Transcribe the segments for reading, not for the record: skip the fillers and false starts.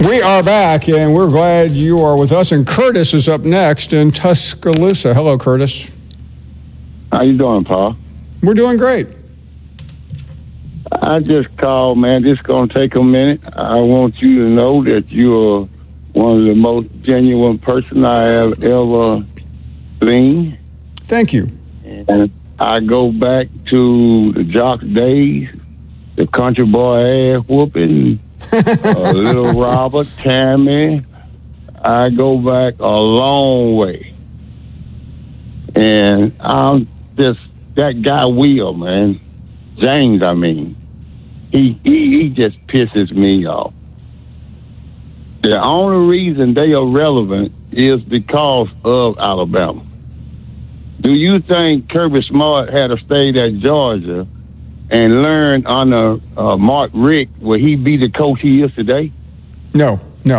We are back, and we're glad you are with us. And Curtis is up next in Tuscaloosa. Hello, Curtis. How you doing, Paul? We're doing great. I just called, man. This is going to take a minute. I want you to know that you're one of the most genuine person I have ever seen. Thank you. And I go back to the jock days, the country boy ass whooping, Little Robert, Tammy. I go back a long way. And I'm just, that guy Will, man, James, I mean, he just pisses me off. The only reason they are relevant is because of Alabama. Do you think Kirby Smart had to stay at Georgia and learn under Mark Richt, will he be the coach he is today? No.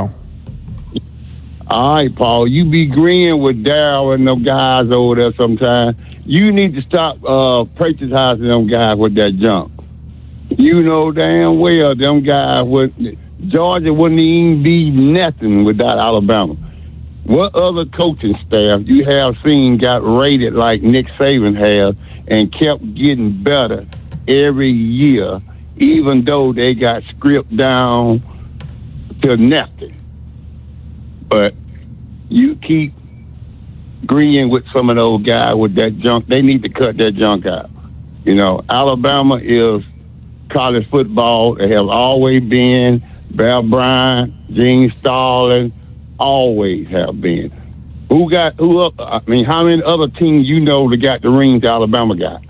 All right, Paul, you be agreeing with Darryl and them guys over there sometimes. You need to stop patronizing them guys with that junk. You know damn well them guys Georgia wouldn't even be nothing without Alabama. What other coaching staff you have seen got rated like Nick Saban has and kept getting better every year, even though they got stripped down to nothing? But you keep agreeing with some of those guys with that junk. They need to cut that junk out. You know, Alabama is college football. They have always been. Bear Bryant, Gene Stallings, always have been. How many other teams you know that got the rings Alabama got?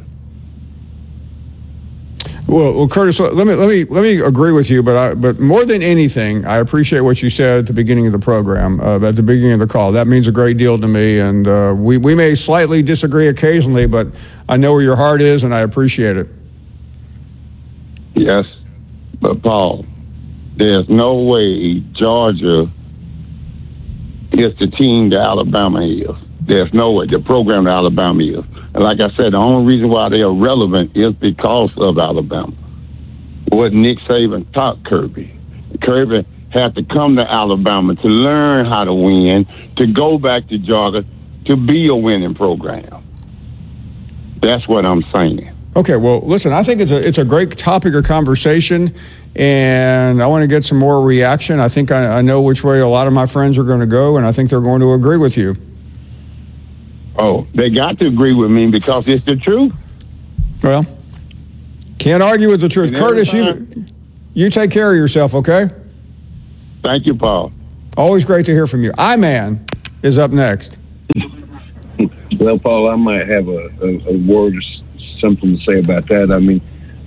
Well, Curtis, let me agree with you, but more than anything, I appreciate what you said at the beginning of the program, at the beginning of the call. That means a great deal to me, and we may slightly disagree occasionally, but I know where your heart is, and I appreciate it. Yes, but Paul, there's no way Georgia is the team that Alabama is. There's no way. The program that Alabama is. And like I said, the only reason why they are relevant is because of Alabama. What Nick Saban taught Kirby. Kirby had to come to Alabama to learn how to win, to go back to Georgia, to be a winning program. That's what I'm saying. Okay, well, listen, I think it's a great topic of conversation, and I want to get some more reaction. I think I know which way a lot of my friends are going to go, and I think they're going to agree with you. Oh, they got to agree with me because it's the truth. Well, can't argue with the truth. And Curtis, you take care of yourself, okay? Thank you, Paul. Always great to hear from you. I-Man is up next. Well, Paul, I might have a word or something to say about that. I mean,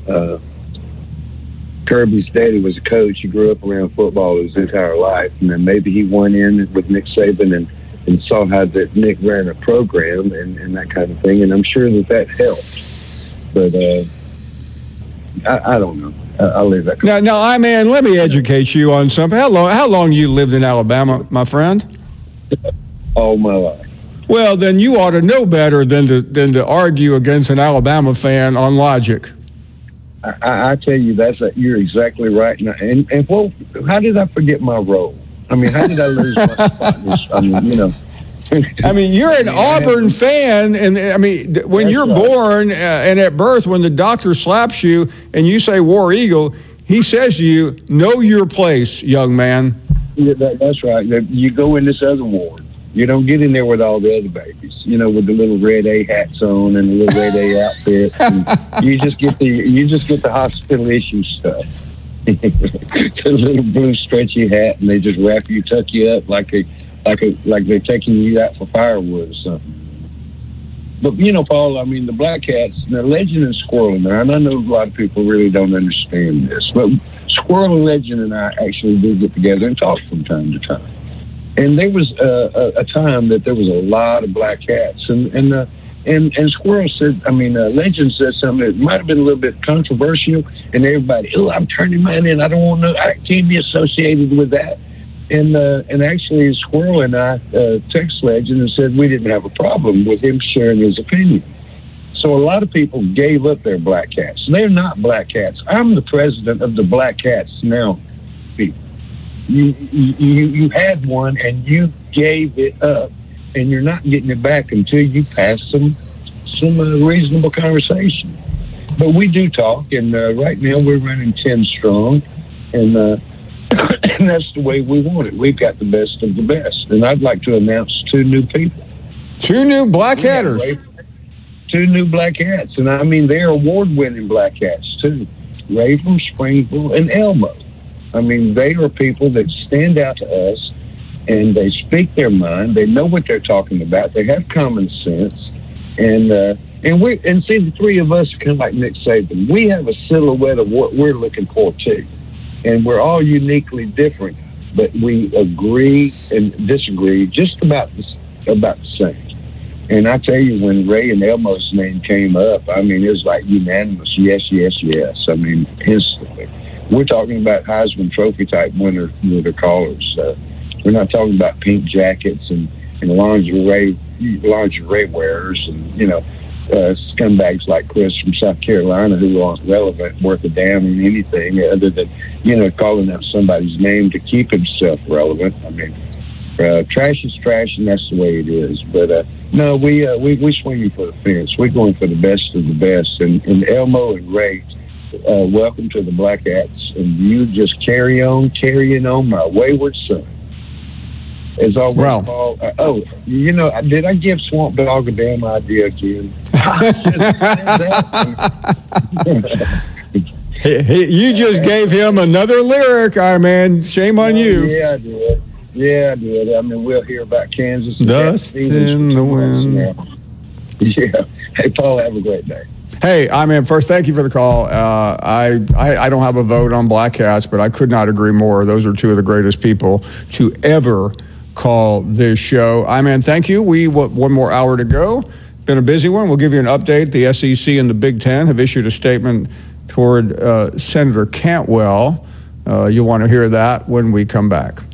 Kirby's daddy was a coach. He grew up around football his entire life, and then maybe he went in with Nick Saban and saw how that Nick ran a program and that kind of thing, and I'm sure that helped. But I don't know. I'll leave that. Now, I-Man, let me educate you on something. How long you lived in Alabama, my friend? All my life. Well, then you ought to know better than to argue against an Alabama fan on logic. I tell you, you're exactly right. And how did I forget my role? I mean, how did I lose my spot? I mean, you know. I mean, you're an Auburn fan, and I mean, when you're born and at birth, when the doctor slaps you and you say War Eagle, he says to you, know your place, young man. Yeah, that's right. You go in this other ward. You don't get in there with all the other babies, you know, with the little red A hats on and the little red A outfit. And you just get the hospital issue stuff. The little blue stretchy hat, and they just wrap you, tuck you up like they're taking you out for firewood or something. But you know, Paul, I mean, the Black Cats, the Legend and Squirrel, and I know a lot of people really don't understand this, but Squirrel and Legend and I actually do get together and talk from time to time. And there was a time that there was a lot of Black Cats, and Squirrel said, Legend said something that might have been a little bit controversial, and everybody, I'm turning mine in. I don't want to. I can't be associated with that. And actually, Squirrel and I text Legend and said we didn't have a problem with him sharing his opinion. So a lot of people gave up their Black Cats. They're not Black Cats. I'm the president of the Black Cats now, people. you had one and you gave it up, and you're not getting it back until you pass some reasonable conversation. But we do talk, and right now we're running 10 strong, and and that's the way we want it. We've got the best of the best, and I'd like to announce 2 new people. 2 new black hatters. 2 new black hats, and I mean they're award-winning black hats too. Ray from Springville and Elmo. I mean, they are people that stand out to us, and they speak their mind. They know what they're talking about. They have common sense, and see, the 3 of us are kind of like Nick Saban. We have a silhouette of what we're looking for too, and we're all uniquely different, but we agree and disagree just about the same. And I tell you, when Ray and Elmo's name came up, I mean, it was like unanimous, yes, yes, yes. I mean, instantly. We're talking about Heisman Trophy type winner callers. We're not talking about pink jackets and lingerie wearers and, scumbags like Chris from South Carolina who aren't relevant, worth a damn in anything other than, calling out somebody's name to keep himself relevant. I mean, trash is trash, and that's the way it is. But no, we swinging for the fence. We're going for the best of the best. And Elmo and Ray, welcome to the Black Hats, and you just carrying on, my wayward son. As always, well, Paul. Did I give Swamp Dog a damn idea again? You just gave him another lyric, man. Shame on you. Yeah, I did. Yeah, I did. I mean, we'll hear about Kansas. And Dust in the wind. Yeah. Hey, Paul, have a great day. Hey, first, thank you for the call. I don't have a vote on Black Hats, but I could not agree more. Those are 2 of the greatest people to ever call this show. Thank you. One more hour to go. Been a busy one. We'll give you an update. The SEC and the Big Ten have issued a statement toward Senator Cantwell. You'll want to hear that when we come back.